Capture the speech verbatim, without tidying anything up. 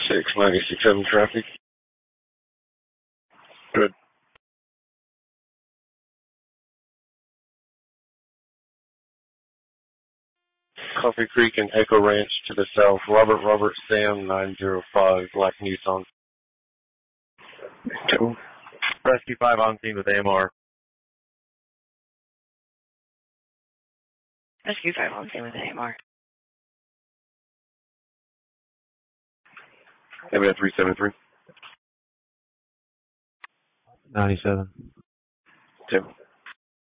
six ninety-six seven traffic. Good. Coffee Creek and Echo Ranch to the south. Robert Robert Sam nine zero five Black Nissan. Two. Rescue five on scene with A M R. Rescue five on scene with A M R. M N three seven three. ninety-seven. Two.